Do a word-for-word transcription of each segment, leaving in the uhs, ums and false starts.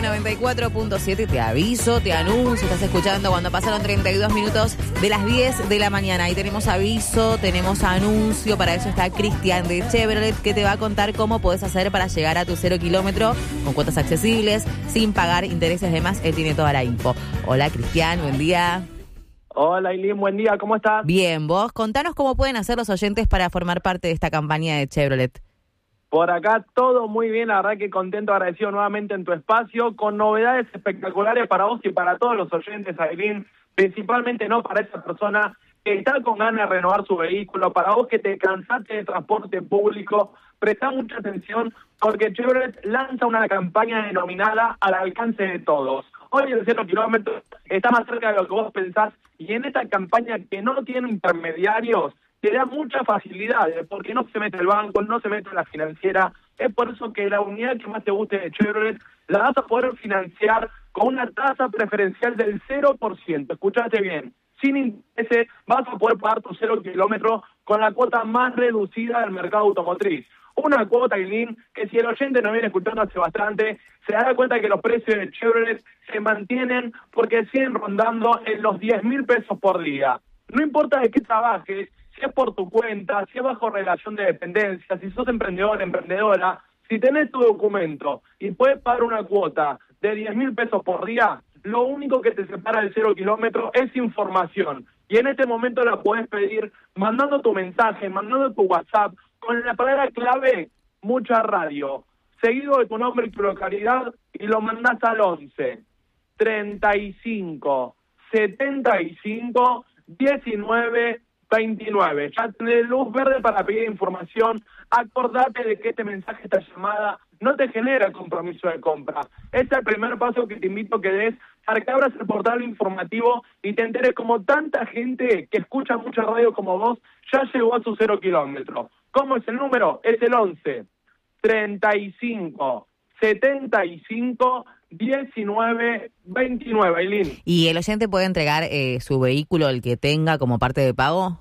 noventa y cuatro punto siete, te aviso, te anuncio, estás escuchando cuando pasaron treinta y dos minutos de las diez de la mañana. Ahí tenemos aviso, tenemos anuncio, para eso está Cristian de Chevrolet, que te va a contar cómo podés hacer para llegar a tu cero kilómetro con cuotas accesibles, sin pagar intereses de más. Él tiene toda la info. Hola Cristian, buen día. Hola Aileen, buen día, ¿cómo estás? Bien, vos, contanos cómo pueden hacer los oyentes para formar parte de esta campaña de Chevrolet. Por acá todo muy bien, la verdad que contento, agradecido nuevamente en tu espacio, con novedades espectaculares para vos y para todos los oyentes, Aileen, principalmente no para esa persona que está con ganas de renovar su vehículo, para vos que te cansaste de transporte público, prestá mucha atención porque Chevrolet lanza una campaña denominada Al Alcance de Todos. Hoy el cero kilómetros está más cerca de lo que vos pensás y en esta campaña que no tiene intermediarios, te da muchas facilidades, porque no se mete el banco, no se mete la financiera. Es por eso que la unidad que más te guste de Chevrolet la vas a poder financiar con una tasa preferencial del cero por ciento. Escuchaste bien, sin intereses vas a poder pagar tu cero kilómetro con la cuota más reducida del mercado automotriz. Una cuota, Aileen, que si el oyente nos viene escuchando hace bastante, se dará cuenta que los precios de Chevrolet se mantienen porque siguen rondando en los diez mil pesos por día. No importa de qué trabajes, si es por tu cuenta, si es bajo relación de dependencia, si sos emprendedor, emprendedora, si tenés tu documento y puedes pagar una cuota de diez mil pesos por día, lo único que te separa del cero kilómetro es información. Y en este momento la podés pedir mandando tu mensaje, mandando tu WhatsApp, con la palabra clave, mucha radio, seguido de tu nombre y tu localidad, y lo mandás al once, treinta y cinco, setenta y cinco, diecinueve, veintinueve. Ya tenés luz verde para pedir información. Acordate de que este mensaje, esta llamada, no te genera compromiso de compra. Este es el primer paso que te invito a que des para que abras el portal informativo y te enteres como tanta gente que escucha mucha radio como vos ya llegó a su cero kilómetro. ¿Cómo es el número? Es el once, treinta y cinco, setenta y cinco, diecinueve, veintinueve, Aileen. ¿Y el oyente puede entregar eh, su vehículo, el que tenga, como parte de pago?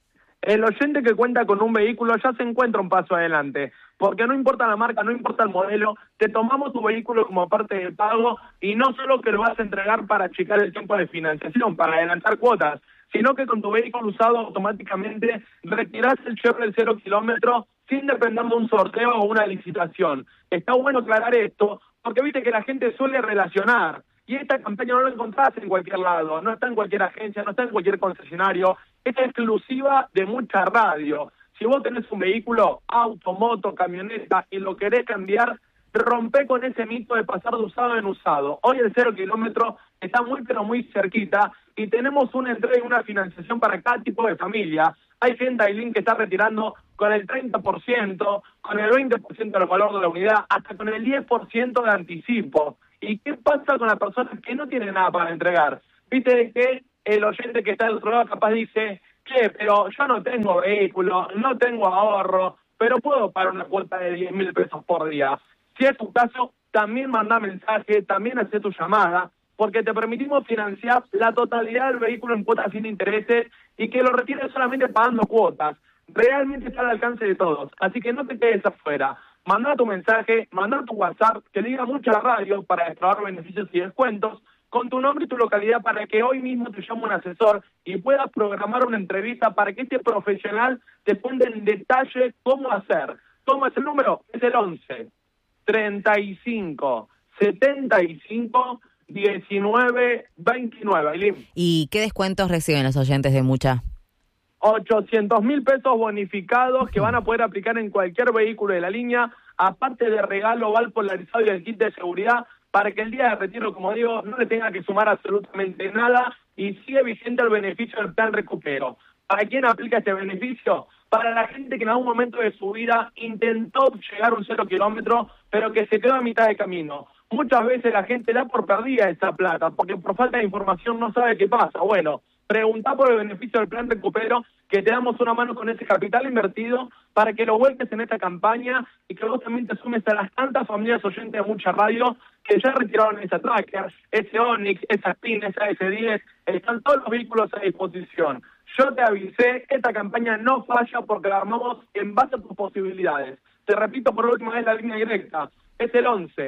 El oyente que cuenta con un vehículo ya se encuentra un paso adelante, porque no importa la marca, no importa el modelo, te tomamos tu vehículo como parte del pago y no solo que lo vas a entregar para achicar el tiempo de financiación, para adelantar cuotas, sino que con tu vehículo usado automáticamente retirás el Chevrolet cero kilómetro sin depender de un sorteo o una licitación. Está bueno aclarar esto, porque viste que la gente suele relacionar, y esta campaña no la encontrás en cualquier lado, no está en cualquier agencia, no está en cualquier concesionario, es exclusiva de mucha radio. Si vos tenés un vehículo, auto, moto, camioneta, y lo querés cambiar, rompe con ese mito de pasar de usado en usado. Hoy el cero kilómetro está muy pero muy cerquita, y tenemos una entrega y una financiación para cada tipo de familia. Hay gente, Aileen, que está retirando con el treinta por ciento, con el veinte por ciento del valor de la unidad, hasta con el diez por ciento de anticipo. ¿Y qué pasa con la persona que no tiene nada para entregar? Viste que el oyente que está del otro lado capaz dice, che, pero yo no tengo vehículo, no tengo ahorro, pero puedo pagar una cuota de diez mil pesos por día. Si es tu caso, también manda mensaje, también hace tu llamada, porque te permitimos financiar la totalidad del vehículo en cuotas sin intereses y que lo retires solamente pagando cuotas. Realmente está al alcance de todos, así que no te quedes afuera. Mandá tu mensaje, mandá tu WhatsApp, que diga mucho a la radio para extraer beneficios y descuentos, con tu nombre y tu localidad para que hoy mismo te llame un asesor y puedas programar una entrevista para que este profesional te cuente en detalle cómo hacer. ¿Cómo es el número? Es el once, treinta y cinco, setenta y cinco, diecinueve, veintinueve. Aileen. ¿Y qué descuentos reciben los oyentes de Mucha? ochocientos mil pesos bonificados que van a poder aplicar en cualquier vehículo de la línea, aparte de regalo oval polarizado y el kit de seguridad, para que el día de retiro, como digo, no le tenga que sumar absolutamente nada y sigue vigente el beneficio del plan recupero. ¿Para quién aplica este beneficio? Para la gente que en algún momento de su vida intentó llegar a un cero kilómetro, pero que se quedó a mitad de camino. Muchas veces la gente da por perdida esa plata, porque por falta de información no sabe qué pasa. Bueno, preguntá por el beneficio del plan recupero, que te damos una mano con ese capital invertido para que lo vuelques en esta campaña y que vos también te sumes a las tantas familias oyentes de Mucha Radio que ya retiraron esa Tracker, ese Onix, esa Spin, esa S diez, están todos los vehículos a disposición. Yo te avisé, esta campaña no falla porque la armamos en base a tus posibilidades. Te repito por última vez la línea directa, es el once,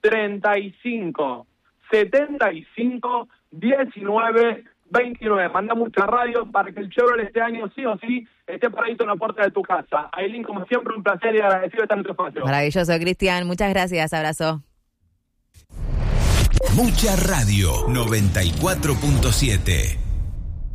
treinta y cinco, setenta y cinco, diecinueve, veintinueve. Manda mucha radio para que el Chevrolet este año sí o sí esté paradito en la puerta de tu casa. Ailín, como siempre, un placer y agradecido de estar en tu espacio. Maravilloso, Cristian. Muchas gracias. Abrazo. Mucha radio, noventa y cuatro punto siete.